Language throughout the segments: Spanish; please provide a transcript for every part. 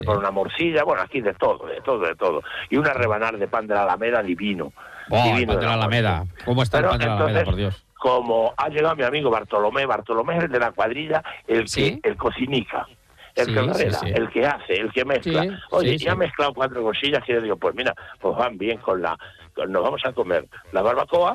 con una morcilla, bueno, aquí de todo. Y una rebanada de pan de la Alameda divino. El pan de la Alameda. ¿Cómo está el pan de la Alameda, por Dios? Como ha llegado mi amigo Bartolomé es el de la cuadrilla, el cocinica. El que hace, el que mezcla. Ha mezclado 4 cosillas y yo digo, pues mira, pues van bien nos vamos a comer la barbacoa,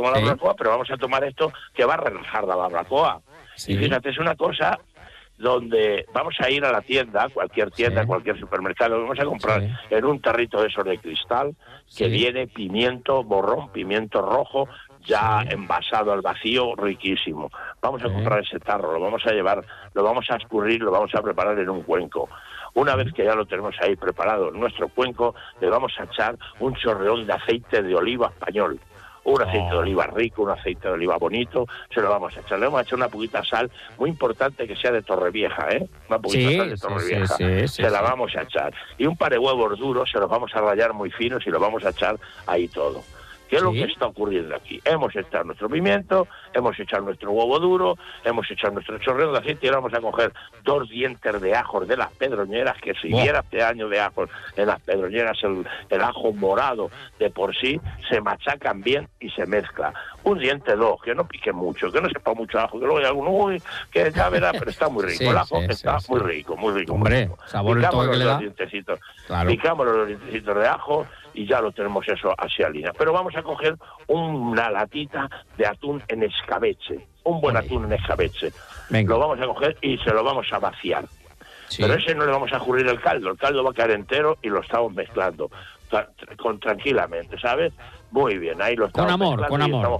pero vamos a tomar esto que va a relajar la barbacoa. Y fíjate, es una cosa donde vamos a ir a la tienda, cualquier supermercado, vamos a comprar en un tarrito de esos de cristal que viene pimiento borrón, pimiento rojo, ya envasado al vacío, riquísimo. Vamos a comprar ese tarro, lo vamos a llevar, lo vamos a escurrir, lo vamos a preparar en un cuenco. Una vez que ya lo tenemos ahí preparado en nuestro cuenco, le vamos a echar un chorreón de aceite de oliva español. Un aceite de oliva rico, un aceite de oliva bonito, se lo vamos a echar. Le vamos a echar una poquita sal, muy importante que sea de Torrevieja, una poquita sal de Torrevieja. Se la vamos a echar. Y un par de huevos duros, se los vamos a rallar muy finos y lo vamos a echar ahí todo. ¿Qué es lo que está ocurriendo aquí? Hemos echado nuestro pimiento, hemos echado nuestro huevo duro, hemos echado nuestro chorreo de aceite y ahora vamos a coger 2 dientes de ajos de las pedroñeras, que si hubiera este año de ajos en las pedroñeras, el ajo morado de por sí, se machacan bien y se mezcla. Un diente 2, que no pique mucho, que no sepa mucho ajo, que luego hay alguno, que ya verá, pero está muy rico. El ajo está muy rico, muy rico. Hombre, sabor el toque que le da. Picamos los dientecitos de ajo y ya lo tenemos eso así a línea. Pero vamos a coger una latita de atún en escabeche, un buen atún en escabeche. Venga. Lo vamos a coger y se lo vamos a vaciar. Pero ese no le vamos a escurrir el caldo va a caer entero y lo estamos mezclando tranquilamente, ¿sabes? Muy bien, ahí lo estamos con amor.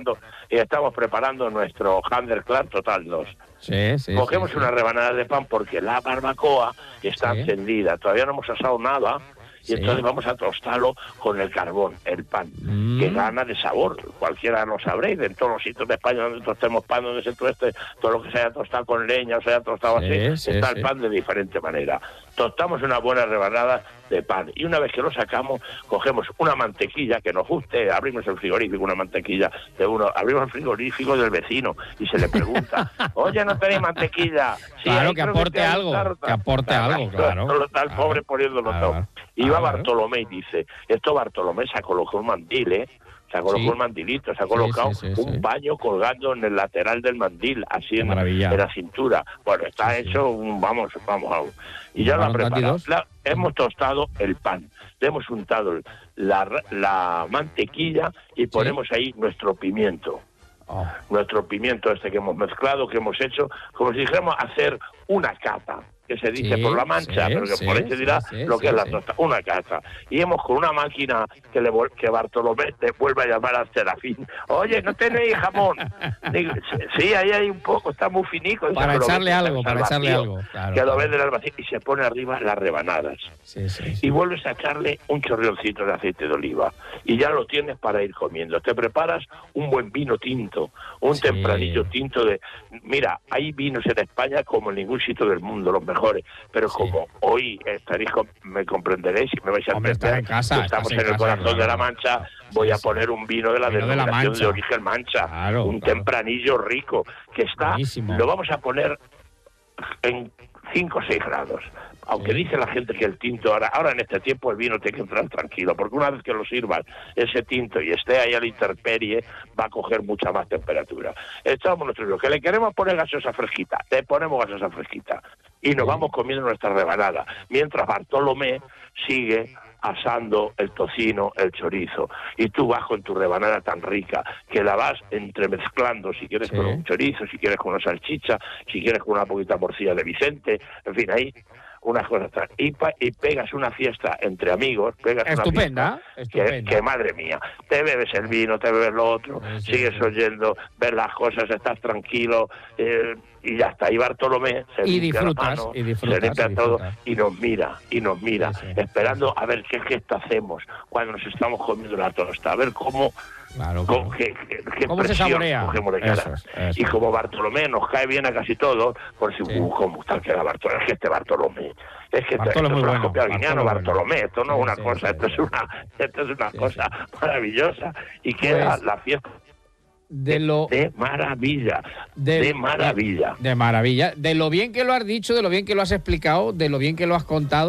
Estamos preparando nuestro Handerclar Total 2. Cogemos una rebanada de pan porque la barbacoa está encendida, todavía no hemos asado nada. Y entonces vamos a tostarlo con el carbón, el pan, que gana de sabor. Cualquiera lo sabréis, en todos los sitios de España donde tostemos pan, donde se tueste, todo lo que se haya tostado con leña o se haya tostado así, está el pan de diferente manera. Tostamos una buena rebanada de pan y una vez que lo sacamos, cogemos una mantequilla que nos guste, abrimos el frigorífico, una mantequilla de uno, abrimos el frigorífico del vecino y se le pregunta, oye, ¿no tenéis mantequilla? Sí, claro, que aporte algo, claro. Solo está el pobre poniéndolo todo. Y va Bartolomé y dice, Bartolomé se ha colocado un mandil, se ha colocado un mandilito, se ha colocado un baño colgando en el lateral del mandil, así en la cintura. Bueno, está hecho vamos. Y ya lo ha preparado. Hemos tostado el pan, le hemos untado la mantequilla y ponemos ahí nuestro pimiento. Nuestro pimiento que hemos mezclado, que hemos hecho, como si dijéramos hacer una cata, que se dice por la Mancha, pero que por ahí se dirá lo que es la tostada, una cata. Y hemos con una máquina que Bartolomé te vuelve a llamar al Serafín. Oye, ¿no tenéis jamón? Digo, sí, ahí hay un poco, está muy finico. Para echarle algo, claro. Que lo venden al vacío y se pone arriba las rebanadas. Y vuelves a echarle un chorreoncito de aceite de oliva. Y ya lo tienes para ir comiendo. Te preparas un buen vino tinto, un tempranillo tinto de... Mira, hay vinos en España como en ningún sitio del mundo, los mejores, pero como hoy me comprenderéis y me vais a entender, estamos en el corazón de la Mancha, voy a poner un vino de la denominación de origen Mancha, tempranillo rico, que está, lo vamos a poner en 5 o 6 grados. Aunque dice la gente que el tinto, ahora en este tiempo el vino tiene que entrar tranquilo, porque una vez que lo sirvan ese tinto y esté ahí a la intemperie, va a coger mucha más temperatura. Echamos nuestro vino, que le queremos poner gaseosa fresquita, le ponemos gaseosa fresquita y nos vamos comiendo nuestra rebanada, mientras Bartolomé sigue asando el tocino, el chorizo, y tú vas con tu rebanada tan rica que la vas entremezclando, si quieres con un chorizo, si quieres con una salchicha, si quieres con una poquita morcilla de Vicente, en fin, ahí unas cosas y pegas una fiesta entre amigos, estupenda. Que madre mía, te bebes el vino, te bebes lo otro, sigues oyendo, ves las cosas, estás tranquilo, y ya está. Y Bartolomé se limpia la mano, se limpia todo y nos mira, esperando a ver qué gesto hacemos cuando nos estamos comiendo la tosta, a ver cómo... ¿Qué ¿Cómo se saborea? Cogemos de cara. Y como Bartolomé nos cae bien a casi todos, por si cómo tal que era Bartolomé, es que este Bartolomé, esto es una copia guiñano, Bartolomé, esto no es una cosa, esto es una cosa maravillosa, y queda la fiesta de maravilla, de maravilla. De lo bien que lo has dicho, de lo bien que lo has explicado, de lo bien que lo has contado.